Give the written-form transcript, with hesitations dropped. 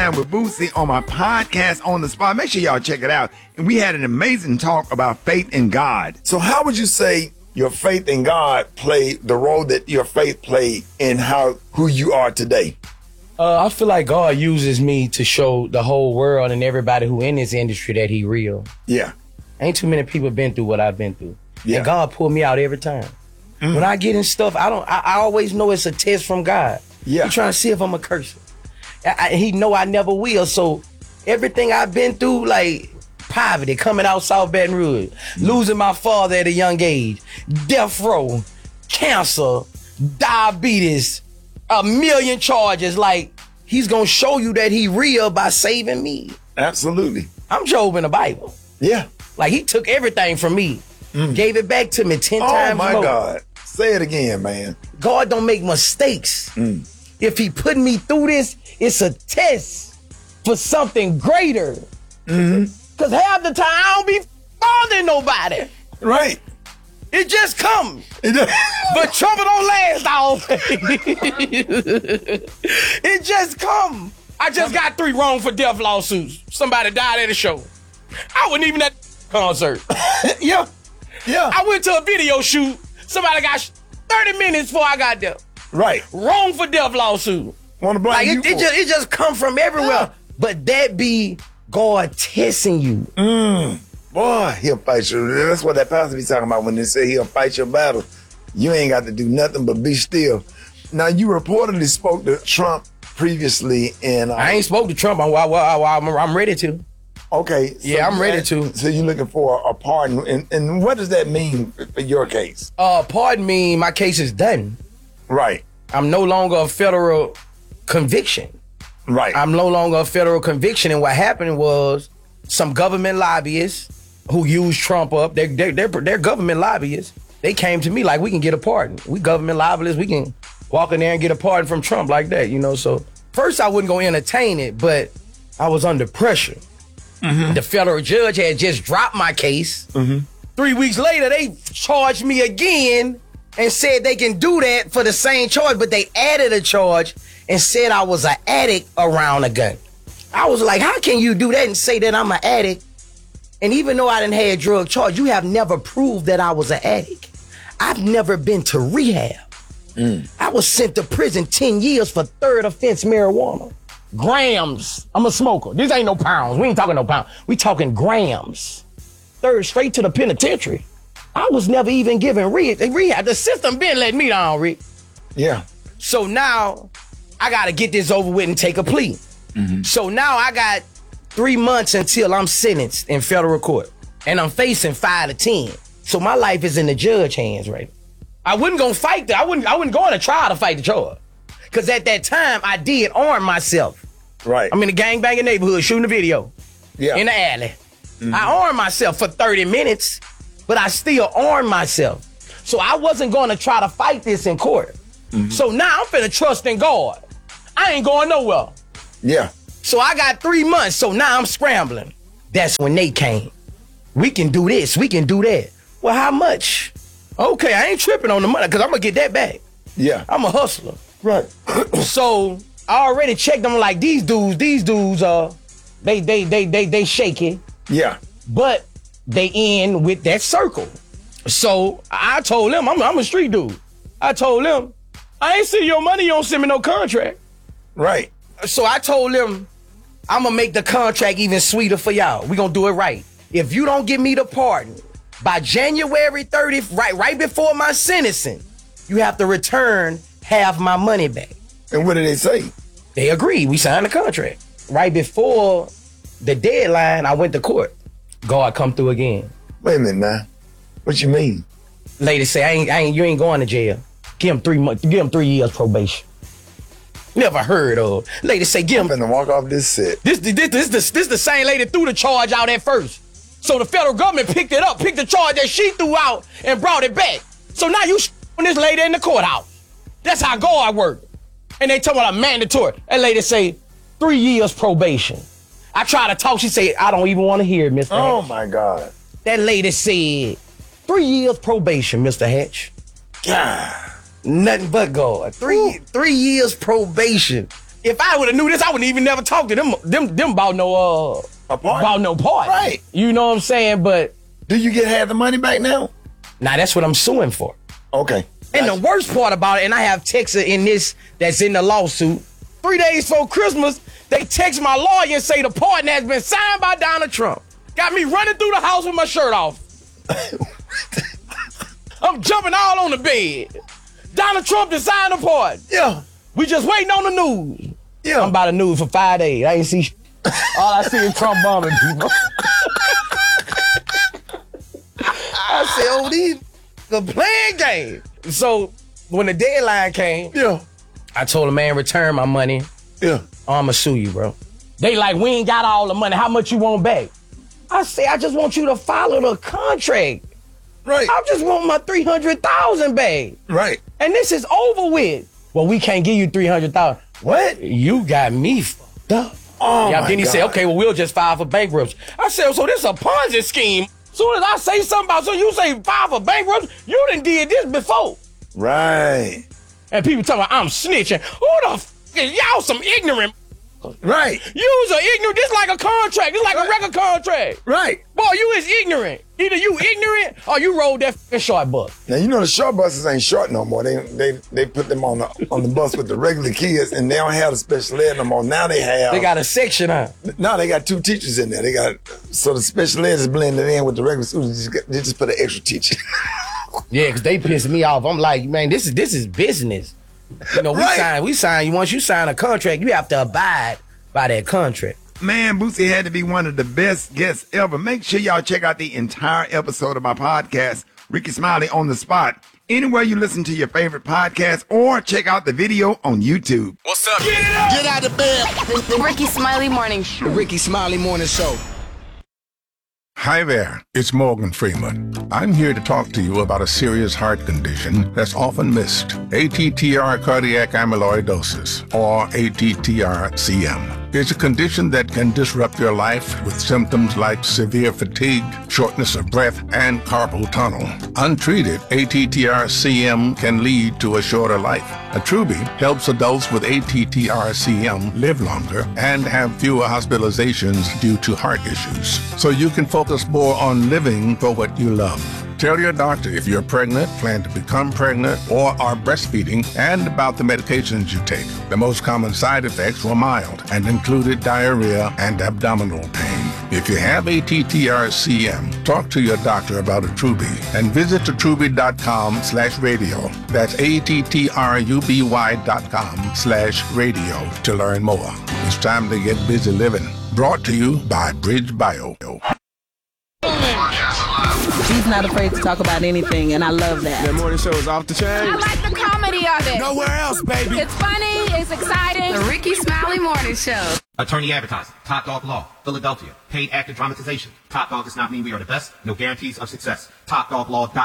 With Boosie on my podcast On the Spot. Make sure y'all check it out. And we had an amazing talk about faith in God. So how would you say your faith in God played the role that your faith played in who you are today? I feel like God uses me to show the whole world and everybody who in this industry that he real. Yeah. Ain't too many people been through what I've been through. Yeah. And God pulled me out every time. When I get in stuff, I always know it's a test from God. Yeah. He's trying to see if I'm a curse. He know I never will. So everything I've been through, like poverty, coming out South Baton Rouge, losing my father at a young age, death row, cancer, diabetes, a million charges. Like, he's gonna show you that he real by saving me. Absolutely. I'm Job in the Bible. Yeah. Like, he took everything from me, gave it back to me 10 times more. Oh my God. Say it again, man. God don't make mistakes. If he put me through this, it's a test for something greater. Because half the time, I don't be bothering nobody. Right. It just comes. But trouble don't last always. It just come. I just got 3 wrong for death lawsuits. Somebody died at a show. I wasn't even at the concert. Yeah. I went to a video shoot. Somebody got 30 minutes before I got there. Right. Wrong for death lawsuit. Want to blame Like, you it just come from everywhere. Yeah. But that be God testing you. Boy, he'll fight you. That's what that pastor be talking about when they say he'll fight your battle. You ain't got to do nothing but be still. Now, you reportedly spoke to Trump previously, and I ain't spoke to Trump. I'm ready to. Okay. So Yeah, I'm ready to. So you're looking for a pardon, and what does that mean for your case? Pardon me, my case is done. Right. I'm no longer a federal conviction. Right. I'm no longer a federal conviction, and what happened was some government lobbyists who used Trump up. They're government lobbyists. They came to me like, we can get a pardon. We government lobbyists. We can walk in there and get a pardon from Trump like that, you know. So first I wasn't gonna entertain it, but I was under pressure. The federal judge had just dropped my case. 3 weeks later, they charged me again and said they can do that for the same charge, but they added a charge and said I was an addict around a gun. I was like, how can you do that and say that I'm an addict? And even though I didn't have a drug charge, you have never proved that I was an addict. I've never been to rehab. I was sent to prison 10 years for third offense marijuana. Grams. I'm a smoker. This ain't no pounds. We ain't talking no pounds. We talking grams. Third, straight to the penitentiary. I was never even given rehab. The system been letting me down, Rick. Yeah. So now I got to get this over with and take a plea. So now I got 3 months until I'm sentenced in federal court. And I'm facing 5 to 10. So my life is in the judge hands right now. I wasn't going to fight. I wouldn't go on a trial to fight the charge. Because at that time, I did arm myself. Right. I'm in a gangbanging neighborhood shooting a video. Yeah. In the alley. I armed myself for 30 minutes, but I still armed myself. So I wasn't going to try to fight this in court. So now I'm finna trust in God. I ain't going nowhere. Yeah. So I got 3 months, so now I'm scrambling. That's when they came. We can do this, we can do that. Well, how much? Okay, I ain't tripping on the money, because I'm going to get that back. Yeah. I'm a hustler. Right. So I already checked them like these dudes, they shaky. Yeah. But they end with that circle. So I told them, I'm a street dude. I told them, I ain't see your money, you don't send me no contract. Right. So I told them, I'm gonna make the contract even sweeter for y'all. We gonna do it right. If you don't give me the pardon by January 30th, right before my sentencing, you have to return half my money back. And what did they say? They agreed. We signed the contract. Right before the deadline, I went to court. God come through again. Wait a minute now. What you mean? Lady say, you ain't going to jail. Give him 3 months. Give him 3 years probation. Never heard of. Lady say, give him. I'm finna walk off this set. This the same lady threw the charge out at first. So the federal government picked it up, picked the charge that she threw out and brought it back. So now you on this lady in the courthouse. That's how God work. And they told me I'm mandatory. That lady say 3 years probation. I try to talk. She say, I don't even want to hear it, Mr. Oh Hatch. my God. That lady said 3 years probation, Mr. Hatch. God. Nothing but God. Three years probation. If I would have knew this, I wouldn't even never talk to them about no part. Right. You know what I'm saying? But Do you get half the money back now? now that's what I'm suing for. Okay. And the worst part about it, and I have texts in this that's in the lawsuit. 3 days before Christmas, they text my lawyer and say the pardon has been signed by Donald Trump. Got me running through the house with my shirt off. I'm jumping all on the bed. Donald Trump just signed the pardon. Yeah. We just waiting on the news. Yeah. I'm by the news for 5 days. I ain't see all I see is Trump bombing people. I said, oh, these are playing games. So when the deadline came, Yeah. I told the man, return my money. Yeah. Or I'ma sue you, bro. They like, we ain't got all the money. How much you want back? I say, I just want you to follow the contract. Right. I just want my $300,000 back. Right. And this is over with. Well, we can't give you $300,000. What? You got me fucked up. Oh, Yeah, my then he God. said, okay, well, we'll just file for bankruptcy. I said, so this is a Ponzi scheme. Soon as I say something about, so you say file for bankruptcy, you done did this before. Right. And people talking about I'm snitching. Who the f is y'all some ignorant? Right. You's a ignorant. This like a contract. This like a record contract. Right. Boy, you is ignorant. Either you ignorant or you rolled that f***ing short bus. Now you know the short buses ain't short no more. They put them on the bus with the regular kids, and they don't have the special ed no more. Now they have. They got a section on. Now they got 2 teachers in there. So the special ed is blended in with the regular students. They just put an extra teacher. Yeah, because they pissed me off. I'm like, man, this is business. You know, we sign. Once you sign a contract, you have to abide by that contract. Man, Boosie had to be one of the best guests ever. Make sure y'all check out the entire episode of my podcast, Ricky Smiley on the Spot, anywhere you listen to your favorite podcast, or check out the video on YouTube. What's up? Get out of bed. The Ricky Smiley Morning Show. The Ricky Smiley Morning Show. Hi there, it's Morgan Freeman. I'm here to talk to you about a serious heart condition that's often missed, ATTR cardiac amyloidosis, or ATTR-CM. It's a condition that can disrupt your life with symptoms like severe fatigue, shortness of breath, and carpal tunnel. Untreated, ATTR-CM can lead to a shorter life. Attruby helps adults with ATTR-CM live longer and have fewer hospitalizations due to heart issues, so you can focus more on living for what you love. Tell your doctor if you're pregnant, plan to become pregnant, or are breastfeeding, and about the medications you take. The most common side effects were mild and included diarrhea and abdominal pain. If you have ATTR-CM, talk to your doctor about Attruby and visit attruby.com/radio. That's ATTRUBY.com/radio to learn more. It's time to get busy living. Brought to you by Bridge Bio. He's not afraid to talk about anything, and I love that. That morning show is off the chain. I like the comedy of it. Nowhere else, baby. It's funny, it's exciting. The Ricky Smiley Morning Show. Attorney advertising, Top Dog Law, Philadelphia, paid actor dramatization. Top Dog does not mean we are the best, no guarantees of success. TopDogLaw.com.